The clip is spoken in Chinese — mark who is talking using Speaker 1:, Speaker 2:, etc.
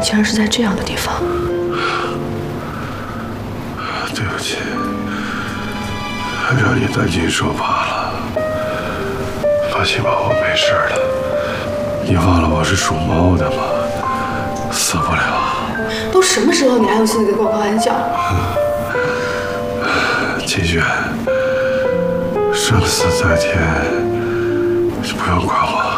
Speaker 1: 竟然是在这样的地方。
Speaker 2: 对不起，让你担惊受怕了。放心吧，我没事了。你忘了我是属猫的吗？死不了。
Speaker 1: 都什么时候，你还有心思给我开玩笑？
Speaker 2: 秦轩，生死在天，你不用管我。